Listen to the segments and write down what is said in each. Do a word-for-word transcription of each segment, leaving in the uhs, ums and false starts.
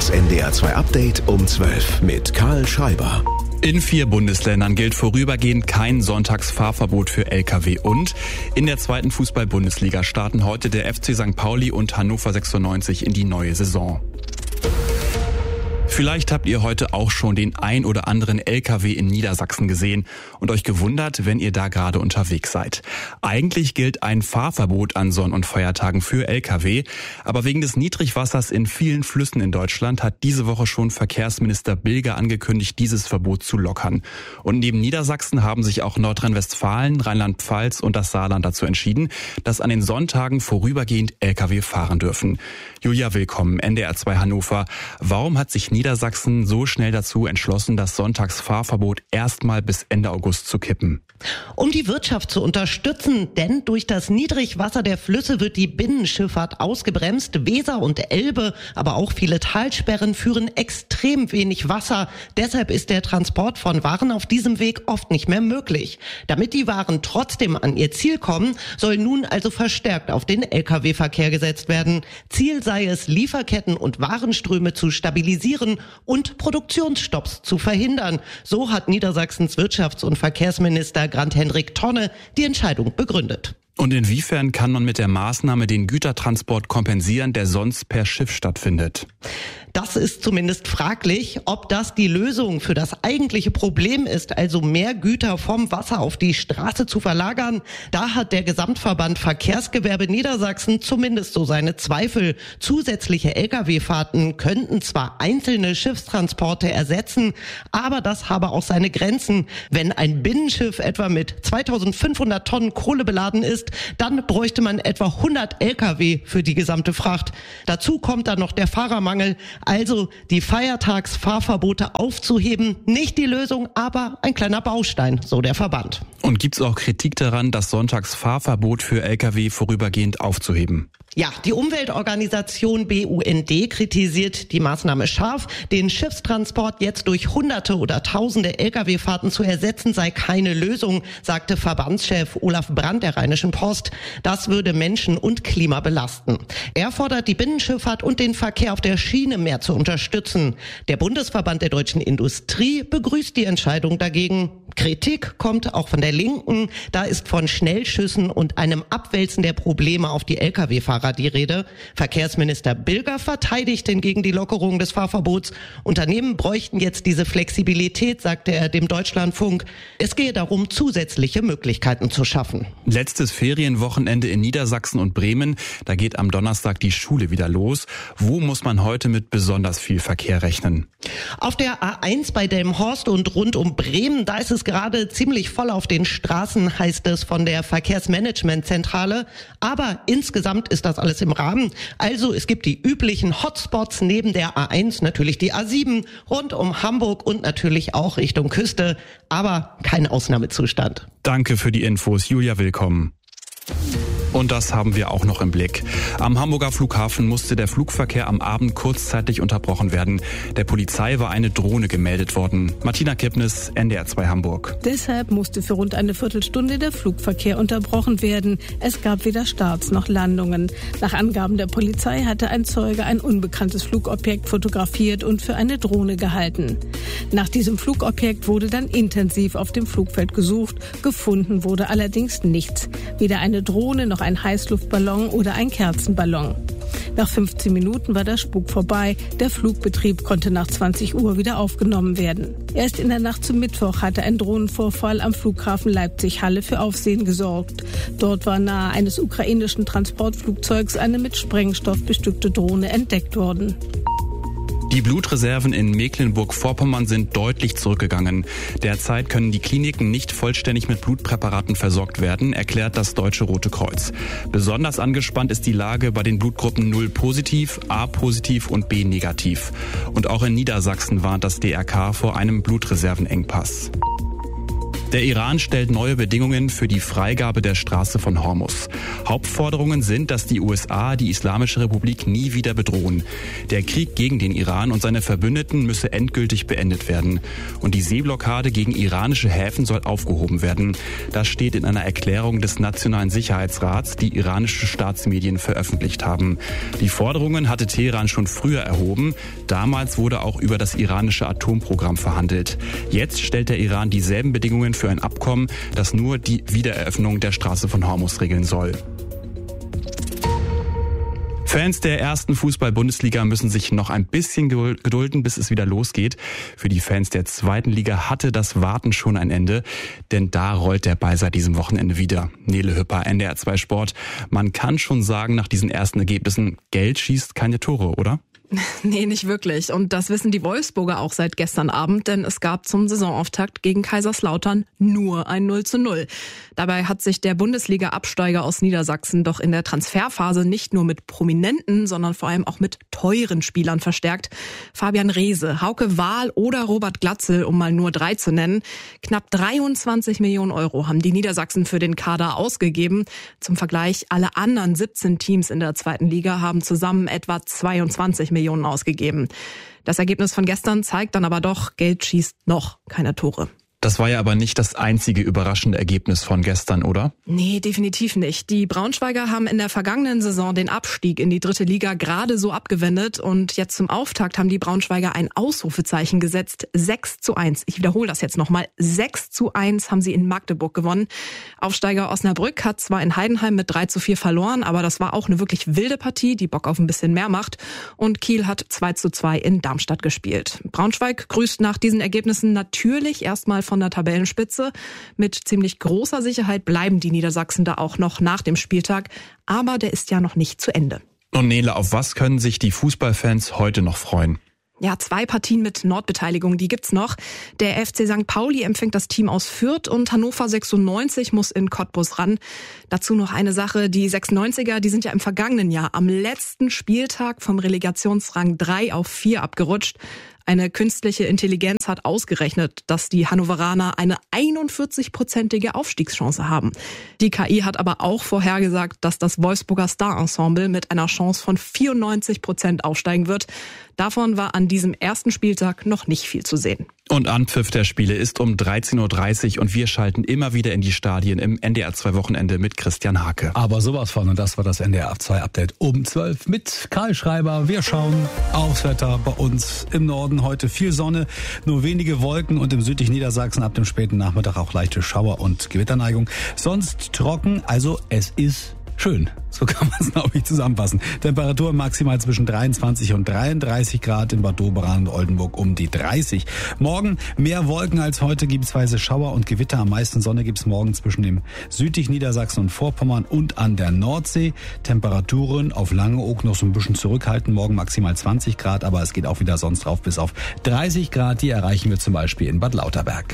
Das N D R zwei Update um zwölf mit Karl Schreiber. In vier Bundesländern gilt vorübergehend kein Sonntagsfahrverbot für L K W und in der zweiten Fußball-Bundesliga starten heute der F C Sankt Pauli und Hannover sechsundneunzig in die neue Saison. Vielleicht habt ihr heute auch schon den ein oder anderen L K W in Niedersachsen gesehen und euch gewundert, wenn ihr da gerade unterwegs seid. Eigentlich gilt ein Fahrverbot an Sonn- und Feiertagen für L K W, aber wegen des Niedrigwassers in vielen Flüssen in Deutschland hat diese Woche schon Verkehrsminister Bilger angekündigt, dieses Verbot zu lockern. Und neben Niedersachsen haben sich auch Nordrhein-Westfalen, Rheinland-Pfalz und das Saarland dazu entschieden, dass an den Sonntagen vorübergehend L K W fahren dürfen. Julia, willkommen, N D R zwei Hannover. Warum hat sich Niedersachsen so schnell dazu entschlossen, das Sonntagsfahrverbot erstmal bis Ende August zu kippen? Um die Wirtschaft zu unterstützen, denn durch das Niedrigwasser der Flüsse wird die Binnenschifffahrt ausgebremst. Weser und Elbe, aber auch viele Talsperren führen extrem wenig Wasser. Deshalb ist der Transport von Waren auf diesem Weg oft nicht mehr möglich. Damit die Waren trotzdem an ihr Ziel kommen, soll nun also verstärkt auf den L K W-Verkehr gesetzt werden. Ziel sei es, Lieferketten und Warenströme zu stabilisieren und Produktionsstopps zu verhindern. So hat Niedersachsens Wirtschafts- und Verkehrsminister Grant-Hendrik Tonne die Entscheidung begründet. Und inwiefern kann man mit der Maßnahme den Gütertransport kompensieren, der sonst per Schiff stattfindet? Das ist zumindest fraglich, ob das die Lösung für das eigentliche Problem ist, also mehr Güter vom Wasser auf die Straße zu verlagern. Da hat der Gesamtverband Verkehrsgewerbe Niedersachsen zumindest so seine Zweifel. Zusätzliche L K W-Fahrten könnten zwar einzelne Schiffstransporte ersetzen, aber das habe auch seine Grenzen. Wenn ein Binnenschiff etwa mit zweitausendfünfhundert Tonnen Kohle beladen ist, dann bräuchte man etwa hundert L K W für die gesamte Fracht. Dazu kommt dann noch der Fahrermangel. Also die Feiertagsfahrverbote aufzuheben, nicht die Lösung, aber ein kleiner Baustein, so der Verband. Und gibt's auch Kritik daran, das Sonntagsfahrverbot für L K W vorübergehend aufzuheben? Ja, die Umweltorganisation B U N D kritisiert die Maßnahme scharf. Den Schiffstransport jetzt durch Hunderte oder Tausende L K W-Fahrten zu ersetzen, sei keine Lösung, sagte Verbandschef Olaf Brandt der Rheinischen Post. Das würde Menschen und Klima belasten. Er fordert die Binnenschifffahrt und den Verkehr auf der Schiene mehr zu unterstützen. Der Bundesverband der deutschen Industrie begrüßt die Entscheidung dagegen. Kritik kommt auch von der Linken. Da ist von Schnellschüssen und einem Abwälzen der Probleme auf die L K W-Fahrer die Rede. Verkehrsminister Bilger verteidigt hingegen die Lockerung des Fahrverbots. Unternehmen bräuchten jetzt diese Flexibilität, sagte er dem Deutschlandfunk. Es gehe darum, zusätzliche Möglichkeiten zu schaffen. Letztes Ferienwochenende in Niedersachsen und Bremen. Da geht am Donnerstag die Schule wieder los. Wo muss man heute mit besonders viel Verkehr rechnen? Auf der A eins bei Delmenhorst und rund um Bremen, da ist es gerade ziemlich voll auf den Straßen, heißt es von der Verkehrsmanagementzentrale. Aber insgesamt ist das alles im Rahmen. Also es gibt die üblichen Hotspots neben der A eins, natürlich die A sieben, rund um Hamburg und natürlich auch Richtung Küste. Aber kein Ausnahmezustand. Danke für die Infos, Julia, willkommen. Und das haben wir auch noch im Blick. Am Hamburger Flughafen musste der Flugverkehr am Abend kurzzeitig unterbrochen werden. Der Polizei war eine Drohne gemeldet worden. Martina Kipnis, N D R zwei Hamburg. Deshalb musste für rund eine Viertelstunde der Flugverkehr unterbrochen werden. Es gab weder Starts noch Landungen. Nach Angaben der Polizei hatte ein Zeuge ein unbekanntes Flugobjekt fotografiert und für eine Drohne gehalten. Nach diesem Flugobjekt wurde dann intensiv auf dem Flugfeld gesucht. Gefunden wurde allerdings nichts. Weder eine Drohne noch ein Heißluftballon oder ein Kerzenballon. Nach fünfzehn Minuten war der Spuk vorbei. Der Flugbetrieb konnte nach zwanzig Uhr wieder aufgenommen werden. Erst in der Nacht zum Mittwoch hatte ein Drohnenvorfall am Flughafen Leipzig-Halle für Aufsehen gesorgt. Dort war nahe eines ukrainischen Transportflugzeugs eine mit Sprengstoff bestückte Drohne entdeckt worden. Die Blutreserven in Mecklenburg-Vorpommern sind deutlich zurückgegangen. Derzeit können die Kliniken nicht vollständig mit Blutpräparaten versorgt werden, erklärt das Deutsche Rote Kreuz. Besonders angespannt ist die Lage bei den Blutgruppen null positiv, A positiv und B negativ. Und auch in Niedersachsen warnt das D R K vor einem Blutreservenengpass. Der Iran stellt neue Bedingungen für die Freigabe der Straße von Hormuz. Hauptforderungen sind, dass die U S A die Islamische Republik nie wieder bedrohen. Der Krieg gegen den Iran und seine Verbündeten müsse endgültig beendet werden. Und die Seeblockade gegen iranische Häfen soll aufgehoben werden. Das steht in einer Erklärung des Nationalen Sicherheitsrats, die iranische Staatsmedien veröffentlicht haben. Die Forderungen hatte Teheran schon früher erhoben. Damals wurde auch über das iranische Atomprogramm verhandelt. Jetzt stellt der Iran dieselben Bedingungen für ein Abkommen, das nur die Wiedereröffnung der Straße von Hormuz regeln soll. Fans der ersten Fußball-Bundesliga müssen sich noch ein bisschen gedulden, bis es wieder losgeht. Für die Fans der zweiten Liga hatte das Warten schon ein Ende, denn da rollt der Ball seit diesem Wochenende wieder. Nele Hüpper, N D R zwei Sport. Man kann schon sagen, nach diesen ersten Ergebnissen, Geld schießt keine Tore, oder? Nee, nicht wirklich. Und das wissen die Wolfsburger auch seit gestern Abend, denn es gab zum Saisonauftakt gegen Kaiserslautern nur ein null zu null. Dabei hat sich der Bundesliga-Absteiger aus Niedersachsen doch in der Transferphase nicht nur mit prominenten, sondern vor allem auch mit teuren Spielern verstärkt. Fabian Reese, Hauke Wahl oder Robert Glatzel, um mal nur drei zu nennen. Knapp dreiundzwanzig Millionen Euro haben die Niedersachsen für den Kader ausgegeben. Zum Vergleich, alle anderen siebzehn Teams in der zweiten Liga haben zusammen etwa zweiundzwanzig Millionen ausgegeben. Das Ergebnis von gestern zeigt dann aber doch, Geld schießt noch keine Tore. Das war ja aber nicht das einzige überraschende Ergebnis von gestern, oder? Nee, definitiv nicht. Die Braunschweiger haben in der vergangenen Saison den Abstieg in die dritte Liga gerade so abgewendet und jetzt zum Auftakt haben die Braunschweiger ein Ausrufezeichen gesetzt. sechs zu eins. Ich wiederhole das jetzt nochmal. sechs zu eins haben sie in Magdeburg gewonnen. Aufsteiger Osnabrück hat zwar in Heidenheim mit drei zu vier verloren, aber das war auch eine wirklich wilde Partie, die Bock auf ein bisschen mehr macht. Und Kiel hat zwei zu zwei in Darmstadt gespielt. Braunschweig grüßt nach diesen Ergebnissen natürlich erstmal von der Tabellenspitze. Mit ziemlich großer Sicherheit bleiben die Niedersachsen da auch noch nach dem Spieltag. Aber der ist ja noch nicht zu Ende. Und Nele, auf was können sich die Fußballfans heute noch freuen? Ja, zwei Partien mit Nordbeteiligung, die gibt's noch. Der F C Sankt Pauli empfängt das Team aus Fürth und Hannover sechsundneunzig muss in Cottbus ran. Dazu noch eine Sache, die sechsundneunziger, die sind ja im vergangenen Jahr am letzten Spieltag vom Relegationsrang drei auf vier abgerutscht. Eine künstliche Intelligenz hat ausgerechnet, dass die Hannoveraner eine einundvierzig-prozentige Aufstiegschance haben. Die K I hat aber auch vorhergesagt, dass das Wolfsburger Star-Ensemble mit einer Chance von vierundneunzig Prozent aufsteigen wird. Davon war an diesem ersten Spieltag noch nicht viel zu sehen. Und Anpfiff der Spiele ist um dreizehn Uhr dreißig und wir schalten immer wieder in die Stadien im N D R zwei Wochenende mit Christian Hake. Aber sowas von, und das war das N D R zwei Update um zwölf mit Karl Schreiber. Wir schauen aufs Wetter bei uns im Norden. Heute viel Sonne, nur wenige Wolken und im südlichen Niedersachsen ab dem späten Nachmittag auch leichte Schauer- und Gewitterneigung. Sonst trocken, also es ist schön. So kann man es, glaube ich, zusammenfassen. Temperatur maximal zwischen dreiundzwanzig und dreiunddreißig Grad in Bad Doberan und Oldenburg um die dreißig. Morgen mehr Wolken als heute, gebietsweise Schauer und Gewitter. Am meisten Sonne gibt's morgen zwischen dem südlichen Niedersachsen und Vorpommern und an der Nordsee. Temperaturen auf Langeoog noch so ein bisschen zurückhalten. Morgen maximal zwanzig Grad, aber es geht auch wieder sonst drauf bis auf dreißig Grad. Die erreichen wir zum Beispiel in Bad Lauterberg.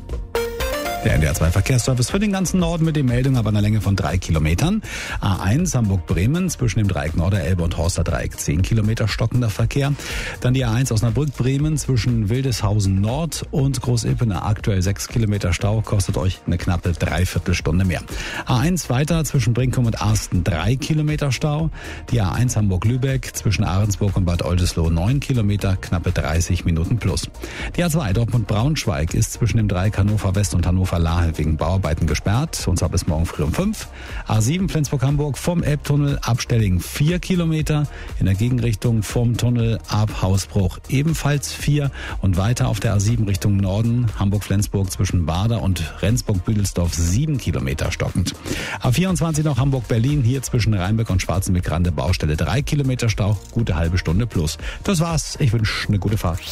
Der N D R zwei Verkehrsservice für den ganzen Norden mit den Meldungen aber einer Länge von drei Kilometern. A eins Hamburg-Bremen zwischen dem Dreieck Norderelbe und Horster Dreieck zehn Kilometer stockender Verkehr. Dann die A eins Osnabrück-Bremen zwischen Wildeshausen Nord und Großippener aktuell sechs Kilometer Stau, kostet euch eine knappe Dreiviertelstunde mehr. A eins weiter zwischen Brinkum und Arsten drei Kilometer Stau. Die A eins Hamburg-Lübeck zwischen Ahrensburg und Bad Oldesloe neun Kilometer, knappe dreißig Minuten plus. Die A zwei Dortmund-Braunschweig ist zwischen dem Dreieck Hannover West und Hannover Lahe wegen Bauarbeiten gesperrt, und zwar bis morgen früh um fünf. A sieben Flensburg-Hamburg vom Elbtunnel Abstelling vier Kilometer, in der Gegenrichtung vom Tunnel ab Hausbruch ebenfalls vier und weiter auf der A sieben Richtung Norden Hamburg-Flensburg zwischen Bader und Rendsburg-Büdelsdorf sieben Kilometer stockend. A vierundzwanzig noch Hamburg-Berlin, hier zwischen Rheinbeck und Schwarzenbeck-Rande Baustelle drei Kilometer Stau, gute halbe Stunde plus. Das war's, ich wünsche eine gute Fahrt.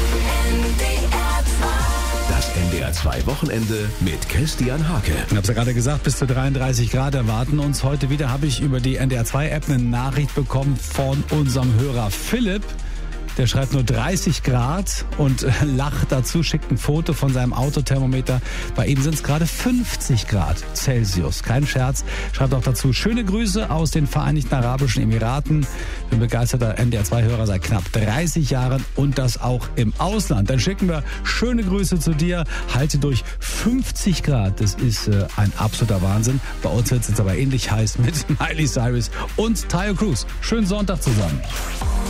Das N D R zwei Wochenende mit Christian Hake. Ich habe es ja gerade gesagt, bis zu dreiunddreißig Grad erwarten uns heute wieder. Habe ich über die N D R zwei App eine Nachricht bekommen von unserem Hörer Philipp. der schreibt nur dreißig Grad und lacht dazu, schickt ein Foto von seinem Autothermometer. Bei ihm sind es gerade fünfzig Grad Celsius. Kein Scherz. Schreibt auch dazu, schöne Grüße aus den Vereinigten Arabischen Emiraten. Ein begeisterter N D R zwei Hörer seit knapp dreißig Jahren und das auch im Ausland. Dann schicken wir schöne Grüße zu dir. Halte durch fünfzig Grad. Das ist äh, ein absoluter Wahnsinn. Bei uns wird es jetzt aber ähnlich heiß mit Miley Cyrus und Taio Cruz. Schönen Sonntag zusammen.